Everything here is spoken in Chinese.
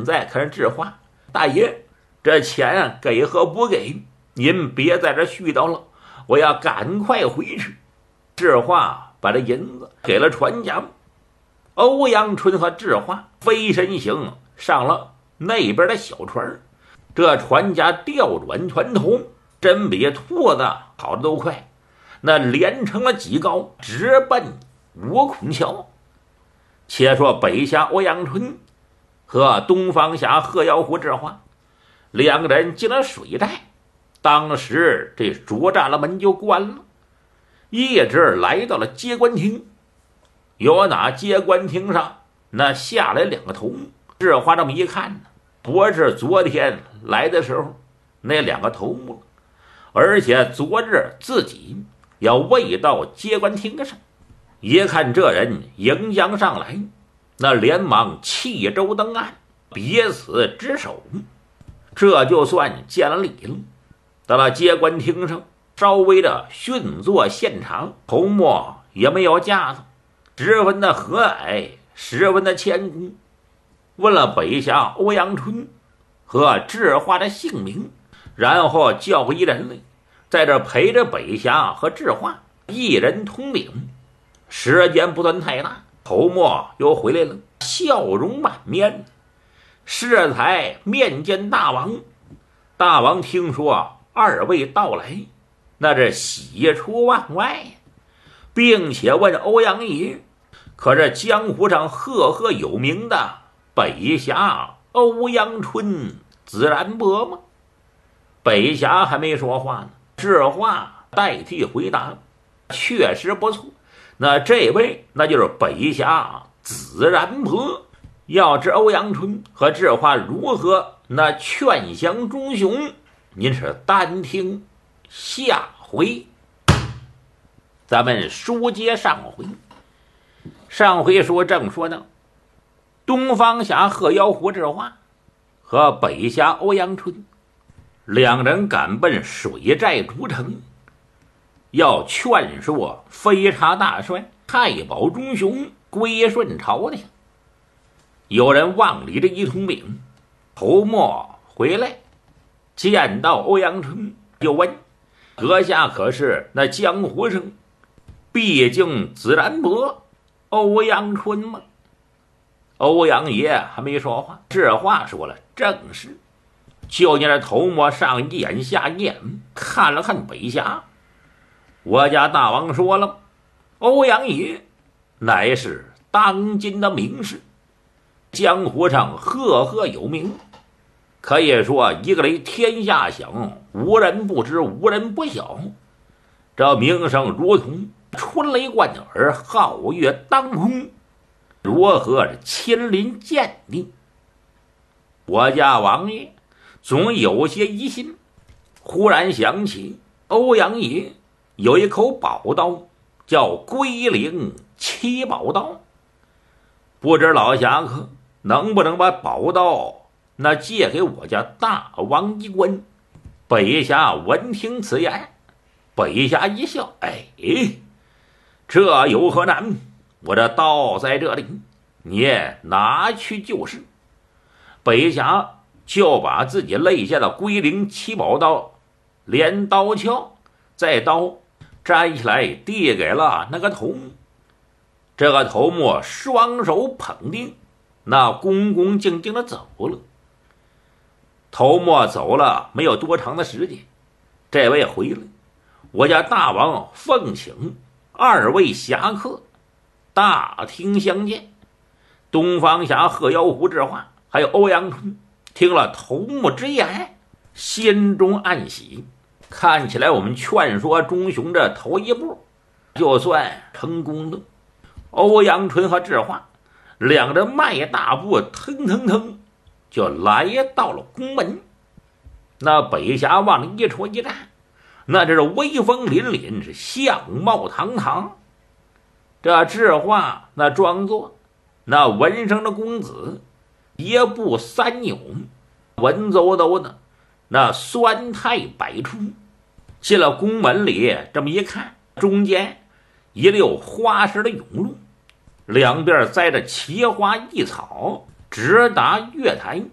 在可是智化大爷，这钱给和不给，您别在这絮叨了，我要赶快回去。智化把这银子给了船家，欧阳春和智化飞身行上了那边的小船。这船家调转船头，真比兔子跑得都快，那连成了几高，直奔五孔桥。且说北峡欧阳春和东方峡鹤妖狐智化两个人进了水寨，当时这捉栅栏门就关了，一直来到了接官厅。有那接官厅上那下来两个头目，智化这么一看呢，不是昨天来的时候那两个头目了，而且昨日自己要未到接官厅上。一看这人迎将上来，那连忙弃舟登岸，彼此执手，这就算见了礼了。到了接官厅上，稍微的训坐现场，头目也没有架子，十分的和蔼，十分的谦恭，问了北峡欧阳春和智化的姓名，然后叫一人来，在这陪着北峡和智化一人通禀。时间不算太大，头目又回来了，笑容满面，适才面见大王。大王听说二位到来，那是喜出望外，并且问欧阳爷，可是江湖上赫赫有名的北峡欧阳春自然伯吗？北峡还没说话呢，智化代替回答，确实不错，那这位那就是北峡自然伯。要知欧阳春和智化如何那劝降忠雄，您是单听下回。咱们书接上回，上回正说到东方峡鹤妖狐智化和北峡欧阳春两人赶奔水寨都城，要劝说飞叉大帅太保忠雄归顺朝廷。有人往里这一通禀，头目回来见到欧阳春，就问阁下可是那江湖上毕竟自然伯欧阳春吗？欧阳爷还没说话，智化说了，正是。就你这头目上一眼下一眼，看了看北峡，我家大王说了，欧阳爷乃是当今的名士，江湖上赫赫有名，可以说一个雷天下响，无人不知，无人不晓。这名声如同春雷贯耳，皓月当空，如何亲临鉴定？我家王爷总有些疑心，忽然想起欧阳爷有一口宝刀，叫龟灵七宝刀，不知老侠客能不能把宝刀那借给我家大王一观？北峡闻听此言，北峡一笑，这有何难？我这刀在这里，你拿去就是。北峡就把自己肋下的龟灵七宝刀连刀鞘再刀摘起来递给了那个头目。这个头目双手捧定，那恭恭敬敬的走了。头目走了没有多长的时间，这位回来，我家大王奉请二位侠客大厅相见。东方侠鹤妖狐智化还有欧阳春听了头目之言，心中暗喜，看起来我们劝说忠雄这头一步就算成功了。欧阳春和智化两人迈大步，腾腾腾就来到了宫门。那北峡往一戳一站，那这是威风凛凛，是相貌堂堂。这智化那装作那文生的公子，一步三扭，文绉绉的那酸态百出。进了宫门里，这么一看，中间一溜花式的甬路，两边栽着奇花异草，直达月台。